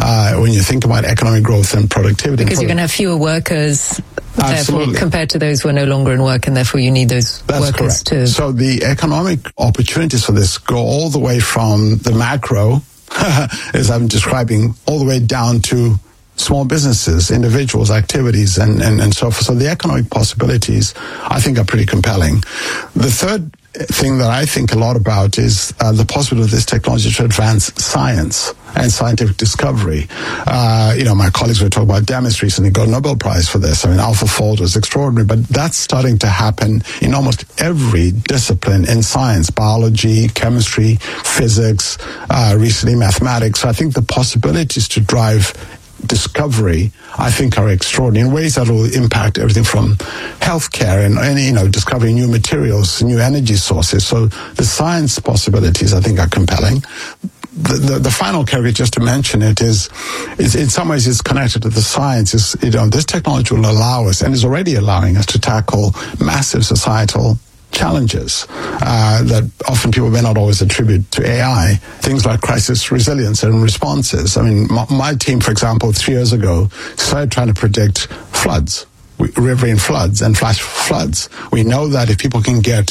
when you think about economic growth and productivity. Because you're going to have fewer workers, absolutely, therefore, compared to those who are no longer in work, and therefore you need those workers too. So the economic opportunities for this go all the way from the macro, as I'm describing, all the way down to small businesses, individuals, activities, and so forth. So the economic possibilities, I think, are pretty compelling. The third thing that I think a lot about is the possibility of this technology to advance science and scientific discovery. My colleagues were talking about Demis recently, got a Nobel Prize for this. I mean, AlphaFold was extraordinary, but that's starting to happen in almost every discipline in science, biology, chemistry, physics, recently mathematics. So I think the possibilities to drive discovery, I think, are extraordinary in ways that will impact everything from healthcare and discovering new materials, new energy sources. So the science possibilities, I think, are compelling. The final category, just to mention it, is in some ways it's connected to the science. This technology will allow us, and is already allowing us, to tackle massive societal challenges that often people may not always attribute to AI, things like crisis resilience and responses. I mean, my team, for example, 3 years ago, started trying to predict floods, riverine floods and flash floods. We know that if people can get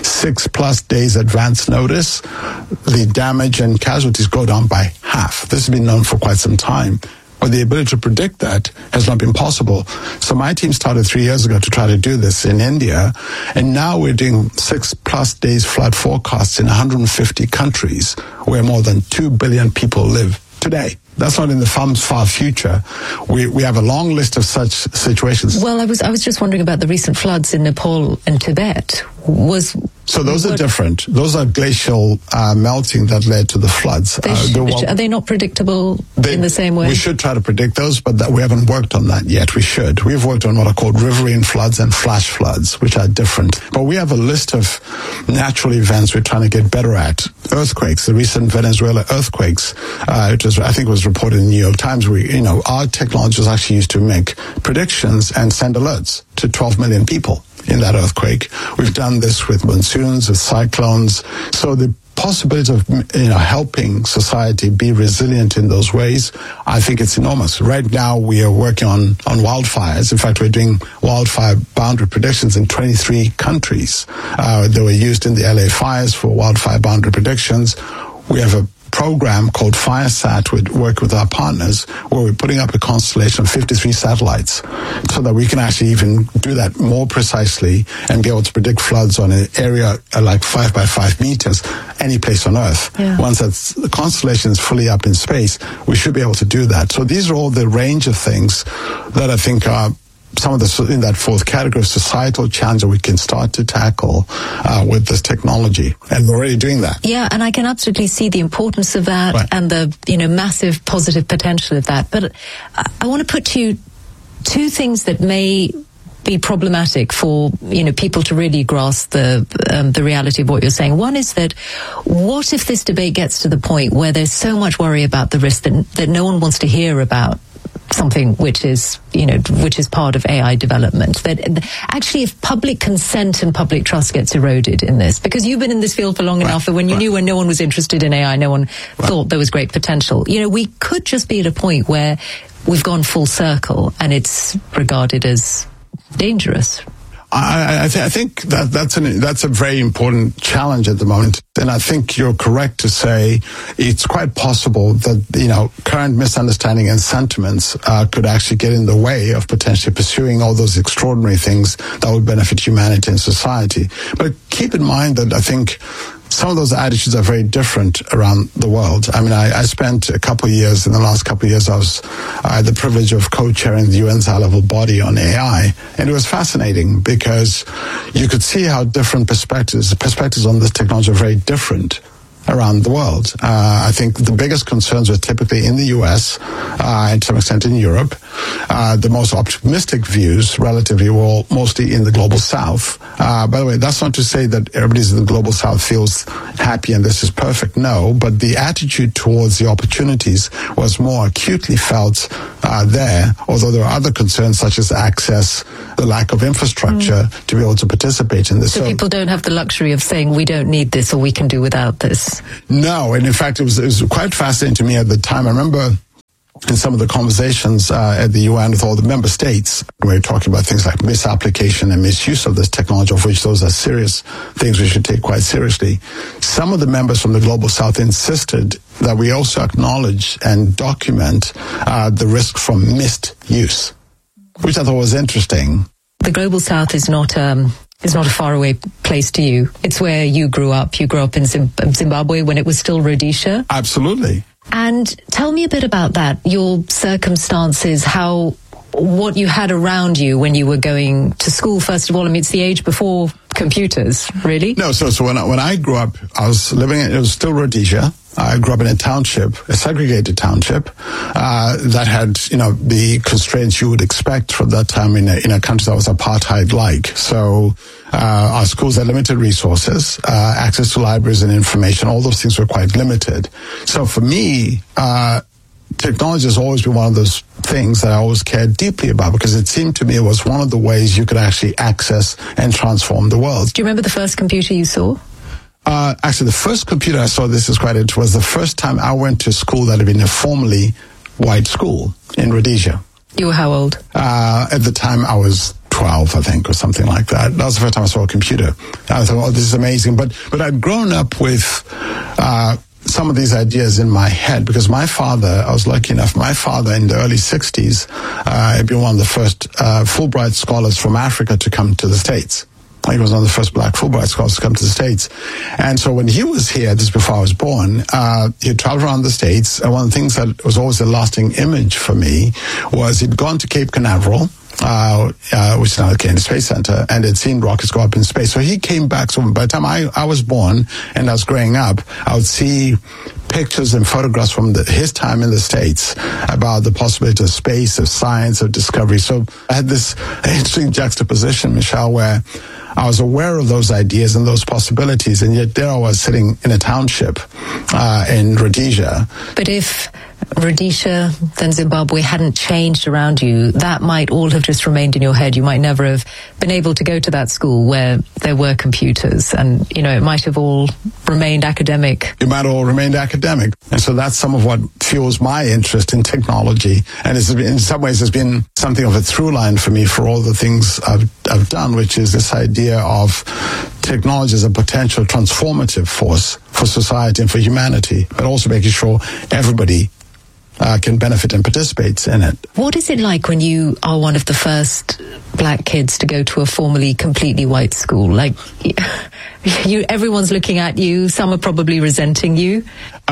6+ days advance notice, the damage and casualties go down by half. This has been known for quite some time. But the ability to predict that has not been possible. So my team started 3 years ago to try to do this in India, and now we're doing 6+ days flood forecasts in 150 countries where more than 2 billion people live today. That's not in the far future. We have a long list of such situations. Well, I was just wondering about the recent floods in Nepal and Tibet. So those are different. Those are glacial melting that led to the floods. Are they not predictable in the same way? We should try to predict those, but we haven't worked on that yet. We should. We've worked on what are called riverine floods and flash floods, which are different. But we have a list of natural events we're trying to get better at. Earthquakes, the recent Venezuela earthquakes, I think it was reported in the New York Times. Our technology was actually used to make predictions and send alerts to 12 million people in that earthquake. We've done this with monsoons, with cyclones. So the possibility of helping society be resilient in those ways, I think it's enormous. Right now we are working on wildfires. In fact, we're doing wildfire boundary predictions in 23 countries. They were used in the LA fires for wildfire boundary predictions. We have a program called FireSat. We work with our partners where we're putting up a constellation of 53 satellites so that we can actually even do that more precisely and be able to predict floods on an area like 5 by 5 meters any place on Earth. Yeah. Once the constellation is fully up in space, we should be able to do that. So these are all the range of things that I think are some of the, in that fourth category of societal challenge that we can start to tackle with this technology. And we're already doing that. Yeah, and I can absolutely see the importance of that, right, and the massive positive potential of that. But I want to put to you two things that may be problematic for people to really grasp the reality of what you're saying. One is that what if this debate gets to the point where there's so much worry about the risk that no one wants to hear about something which is part of AI development, that actually if public consent and public trust gets eroded in this, because you've been in this field for long enough that when you knew when no one was interested in AI, no one thought there was great potential. We could just be at a point where we've gone full circle and it's regarded as dangerous. I think that's a very important challenge at the moment, and I think you're correct to say it's quite possible that current misunderstanding and sentiments could actually get in the way of potentially pursuing all those extraordinary things that would benefit humanity and society. But keep in mind that I think some of those attitudes are very different around the world. I mean, I spent in the last couple of years, I had the privilege of co-chairing the UN's high-level body on AI, and it was fascinating because you could see how different perspectives on this technology are very different around the world. I think the biggest concerns were typically in the US, and to some extent in Europe. The most optimistic views relatively were mostly in the global south. By the way, that's not to say that everybody in the global south feels happy and this is perfect. No, but the attitude towards the opportunities was more acutely felt there, although there are other concerns such as access, the lack of infrastructure to be able to participate in this. So people don't have the luxury of saying we don't need this or we can do without this. No, and in fact, it was quite fascinating to me at the time. I remember in some of the conversations at the UN with all the member states, we're talking about things like misapplication and misuse of this technology, of which those are serious things we should take quite seriously. Some of the members from the Global South insisted that we also acknowledge and document the risk from misuse, which I thought was interesting. The Global South is not a faraway place to you. It's where you grew up. You grew up in Zimbabwe when it was still Rhodesia. Absolutely. And tell me a bit about that, your circumstances, what you had around you when you were going to school, first of all. I mean, it's the age before computers, really? No, so when I grew up, I was it was still Rhodesia. I grew up in a township, a segregated township, that had, the constraints you would expect from that time in a country that was apartheid-like. So, our schools had limited resources, access to libraries and information, all those things were quite limited. So for me, technology has always been one of those things that I always cared deeply about, because it seemed to me it was one of the ways you could actually access and transform the world. Do you remember the first computer you saw? Actually, the first computer I saw, this is quite interesting, was the first time I went to school that had been a formerly white school in Rhodesia. You were how old? At the time, I was 12, I think, or something like that. That was the first time I saw a computer. I thought, this is amazing. But I'd grown up with some of these ideas in my head, because my father, I was lucky enough, my father in the early 60s had been one of the first Fulbright scholars from Africa to come to the States. He was one of the first black Fulbright scholars to come to the States. And so when he was here, this is before I was born, he traveled around the States. And one of the things that was always a lasting image for me was he'd gone to Cape Canaveral, which is now the Kennedy Space Center, and had seen rockets go up in space. So he came back. So by the time I was born and I was growing up, I would see pictures and photographs from his time in the States about the possibility of space, of science, of discovery. So I had this interesting juxtaposition, Michelle, where I was aware of those ideas and those possibilities, and yet there I was sitting in a township in Rhodesia. But if Rhodesia, then Zimbabwe, hadn't changed around you, that might all have just remained in your head. You might never have been able to go to that school where there were computers, and, it might have all remained academic. It might have all remained academic. And so that's some of what fuels my interest in technology. And in some ways has been something of a through line for me for all the things I've done, which is this idea of technology as a potential transformative force for society and for humanity, but also making sure everybody can benefit and participate in it. What is it like when you are one of the first black kids to go to a formerly completely white school? Like, everyone's looking at you. Some are probably resenting you.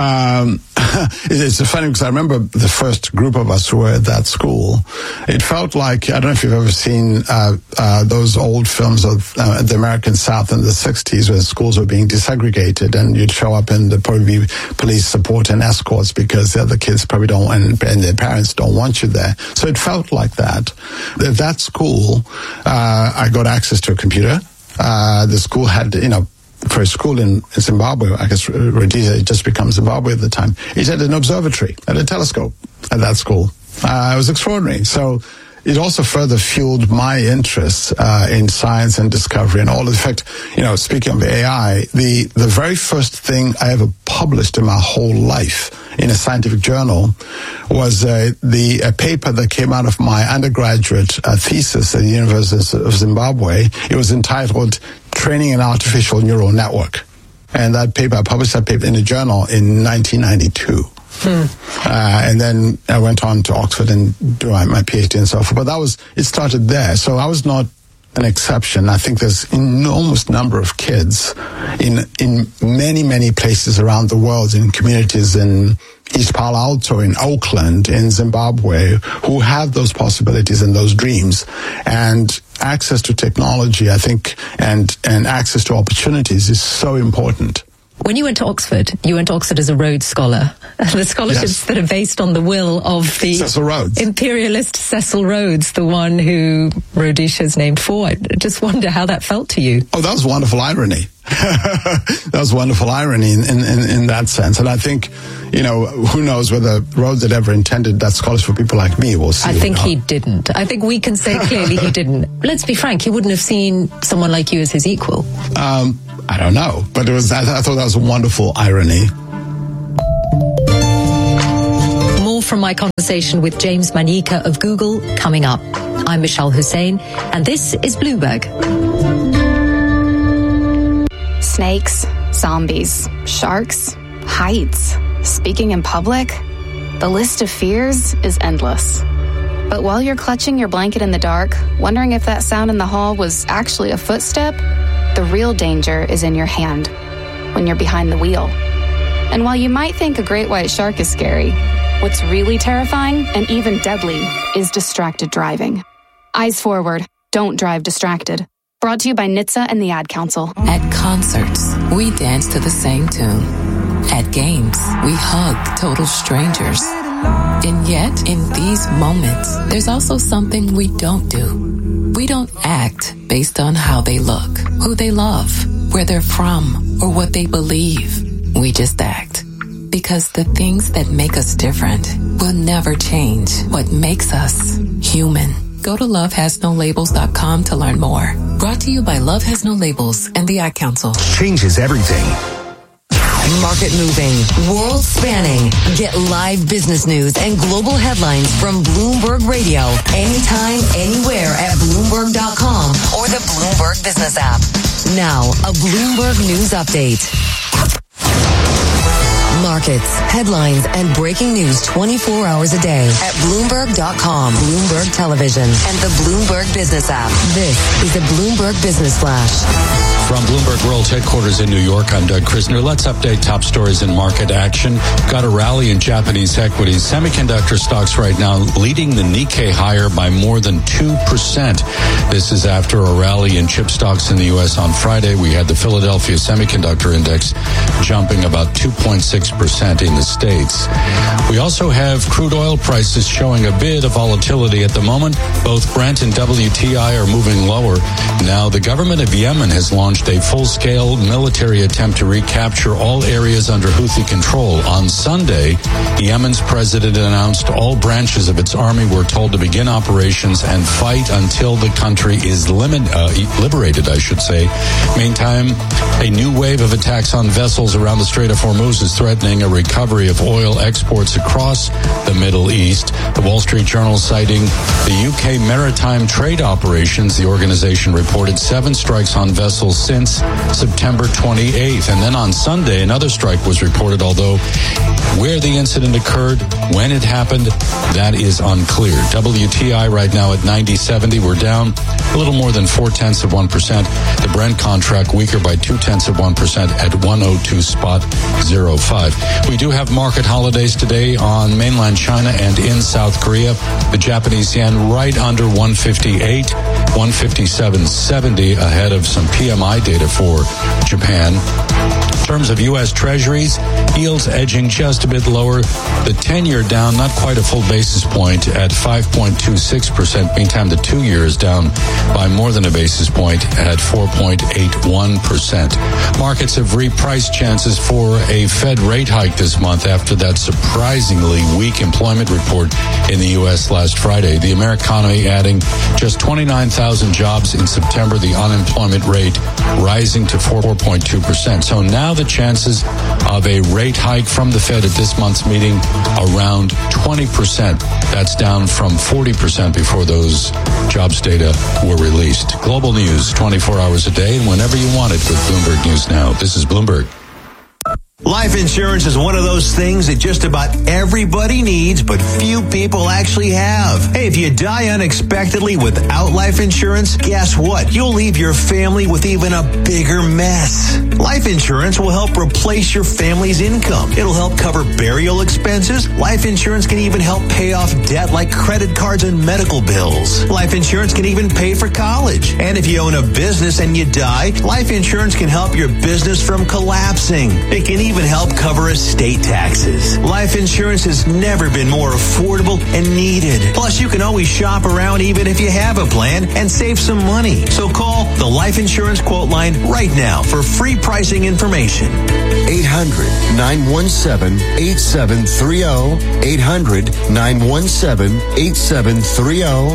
It's funny because I remember the first group of us who were at that school. It felt like, I don't know if you've ever seen those old films of the American South in the 60s where schools were being desegregated, and you'd show up and there'd probably be police support and escorts because the other kids probably don't, and their parents don't want you there. So it felt like that. At that school, I got access to a computer. The school had, for a school in Zimbabwe, I guess Rhodesia had just become Zimbabwe at the time, it had an observatory and a telescope at that school. It was extraordinary. So it also further fueled my interest in science and discovery and all. In fact, speaking of AI, the very first thing I ever published in my whole life in a scientific journal was a paper that came out of my undergraduate thesis at the University of Zimbabwe. It was entitled Training an Artificial Neural Network. And I published that paper in a journal in 1992. And then I went on to Oxford and do my PhD and so forth. But it started there. So I was not an exception. I think there's an enormous number of kids in many, many places around the world, in communities in East Palo Alto, in Oakland, in Zimbabwe, who have those possibilities and those dreams. And access to technology, I think, and access to opportunities is so important. When you went to Oxford as a Rhodes Scholar. The scholarships that are based on the will of the Cecil Rhodes. Imperialist Cecil Rhodes, the one who Rhodesia is named for. I just wonder how that felt to you. Oh, that was wonderful irony. That was wonderful irony in that sense. And I think, who knows whether Rhodes had ever intended that scholarship for people like me. We'll see. I think he didn't. I think we can say clearly he didn't. Let's be frank, he wouldn't have seen someone like you as his equal. I don't know, but I thought that was a wonderful irony. More from my conversation with James Manyika of Google coming up. I'm Michelle Hussein, and this is Bloomberg. Snakes, zombies, sharks, heights, speaking in public. The list of fears is endless. But while you're clutching your blanket in the dark, wondering if that sound in the hall was actually a footstep, the real danger is in your hand, when you're behind the wheel. And while you might think a great white shark is scary, what's really terrifying and even deadly is distracted driving. Eyes forward, don't drive distracted. Brought to you by NHTSA and the Ad Council. At concerts, we dance to the same tune. At games, we hug total strangers. And yet, in these moments, there's also something we don't do. We don't act based on how they look, who they love, where they're from, or what they believe. We just act. Because the things that make us different will never change what makes us human. Go to lovehasnolabels.com to learn more. Brought to you by Love Has No Labels and the Ad Council. Changes everything. Market moving, world spanning. Get live business news and global headlines from Bloomberg Radio anytime, anywhere at Bloomberg.com or the Bloomberg Business app. Now, a Bloomberg News Update. Markets, headlines, and breaking news 24 hours a day at Bloomberg.com, Bloomberg Television, and the Bloomberg Business app. This is the Bloomberg Business Flash. From Bloomberg World Headquarters in New York, I'm Doug Krisner. Let's update top stories in market action. Got a rally in Japanese equities. Semiconductor stocks right now leading the Nikkei higher by more than 2%. This is after a rally in chip stocks in the U.S. on Friday. We had the Philadelphia Semiconductor Index jumping about 2.6% in the States. We also have crude oil prices showing a bit of volatility at the moment. Both Brent and WTI are moving lower. Now, the government of Yemen has launched a full-scale military attempt to recapture all areas under Houthi control. On Sunday, Yemen's president announced all branches of its army were told to begin operations and fight until the country is liberated, I should say. Meantime, a new wave of attacks on vessels around the Strait of Hormuz is threatening a recovery of oil exports across the Middle East. The Wall Street Journal citing the UK maritime trade operations. The organization reported 7 strikes on vessels since September 28th. And then on Sunday, another strike was reported, although where the incident occurred, when it happened, that is unclear. WTI right now at 90.70. We're down a little more than 0.4%. The Brent contract weaker by 0.2% at 102.05. We do have market holidays today on mainland China and in South Korea. The Japanese yen right under 158, 157.70 ahead of some PMI data for Japan. In terms of U.S. Treasuries, yields edging just a bit lower. The 10-year down not quite a full basis point at 5.26%. Meantime, the 2-year is down by more than a basis point at 4.81%. Markets have repriced chances for a Fed rate hike this month after that surprisingly weak employment report in the U.S. last Friday. The Americonomy adding just 29,000 jobs in September, the unemployment rate rising to 4.2%. So now the chances of a rate hike from the Fed at this month's meeting around 20%. That's down from 40% before those jobs data were released. Global news 24 hours a day and whenever you want it with Bloomberg News Now. This is Bloomberg. Life insurance is one of those things that just about everybody needs, but few people actually have. Hey, if you die unexpectedly without life insurance, guess what? You'll leave your family with even a bigger mess. Life insurance will help replace your family's income. It'll help cover burial expenses. Life insurance can even help pay off debt like credit cards and medical bills. Life insurance can even pay for college. And if you own a business and you die, life insurance can help your business from collapsing. It can even help cover estate taxes. Life insurance has never been more affordable and needed. Plus, you can always shop around even if you have a plan and save some money. So call the Life Insurance Quote Line right now for free pricing information. 800-917-8730. 800-917-8730.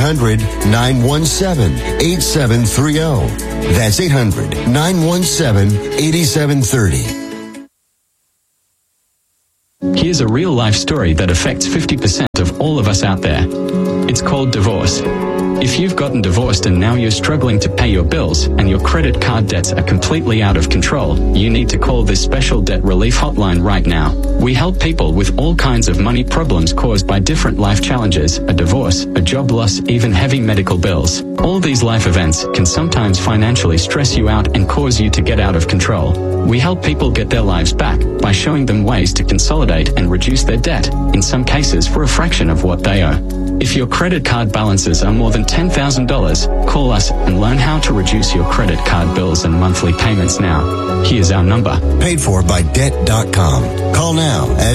800-917-8730. That's 800-917-8730. Here's a real-life story that affects 50% of all of us out there. It's called divorce. If you've gotten divorced and now you're struggling to pay your bills and your credit card debts are completely out of control, you need to call this special debt relief hotline right now. We help people with all kinds of money problems caused by different life challenges, a divorce, a job loss, even heavy medical bills. All these life events can sometimes financially stress you out and cause you to get out of control. We help people get their lives back by showing them ways to consolidate and reduce their debt, in some cases for a fraction of what they owe. If your credit card balances are more than $10,000, call us and learn how to reduce your credit card bills and monthly payments now. Here's our number. Paid for by Debt.com. Call now at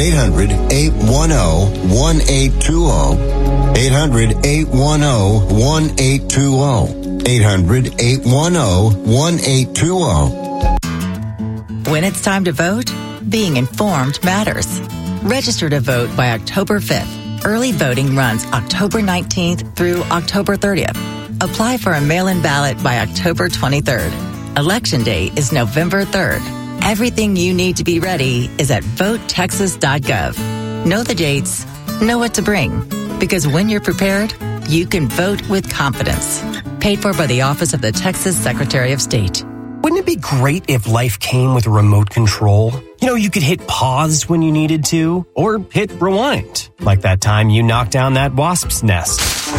800-810-1820. 800-810-1820. 800-810-1820. When it's time to vote, being informed matters. Register to vote by October 5th. Early voting runs October 19th through October 30th. Apply for a mail-in ballot by October 23rd. Election Day is November 3rd. Everything you need to be ready is at votetexas.gov. Know the dates, know what to bring, because when you're prepared, you can vote with confidence. Paid for by the Office of the Texas Secretary of State. Wouldn't it be great if life came with a remote control? You know, you could hit pause when you needed to, or hit rewind, like that time you knocked down that wasp's nest.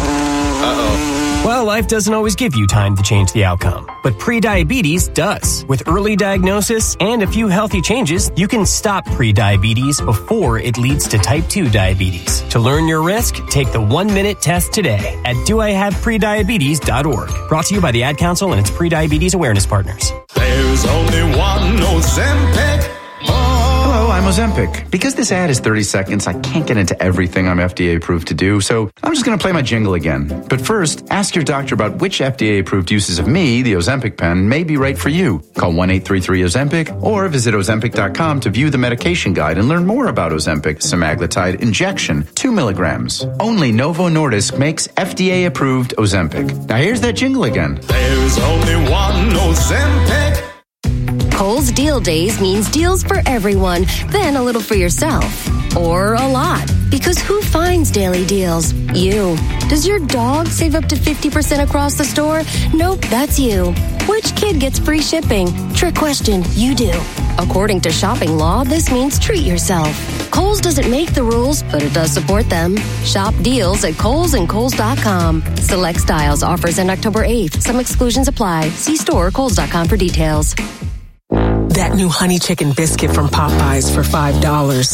Uh-oh. Well, life doesn't always give you time to change the outcome, but prediabetes does. With early diagnosis and a few healthy changes, you can stop prediabetes before it leads to type 2 diabetes. To learn your risk, take the 1-minute test today at doihaveprediabetes.org. Brought to you by the Ad Council and its prediabetes awareness partners. There's only one Ozempic. Hello, I'm Ozempic. Because this ad is 30 seconds, I can't get into everything I'm FDA approved to do, so I'm just going to play my jingle again. But first, ask your doctor about which FDA approved uses of me, the Ozempic pen, may be right for you. Call 1-833-OZEMPIC or visit Ozempic.com to view the medication guide and learn more about Ozempic semaglutide injection, 2 milligrams. Only Novo Nordisk makes FDA approved Ozempic. Now here's that jingle again. There's only one Ozempic. Kohl's Deal Days means deals for everyone, then a little for yourself. Or a lot. Because who finds daily deals? You. Does your dog save up to 50% across the store? Nope, that's you. Which kid gets free shipping? Trick question, you do. According to shopping law, this means treat yourself. Kohl's doesn't make the rules, but it does support them. Shop deals at Kohl's and Kohl's.com. Select styles offers end October 8th. Some exclusions apply. See store or Kohl's.com for details. That new honey chicken biscuit from Popeyes for $5.